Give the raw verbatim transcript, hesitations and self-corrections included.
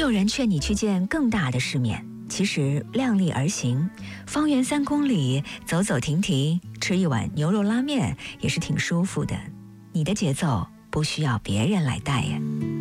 有人劝你去见更大的世面，其实量力而行，方圆三公里走走停停，吃一碗牛肉拉面也是挺舒服的。你的节奏不需要别人来带呀。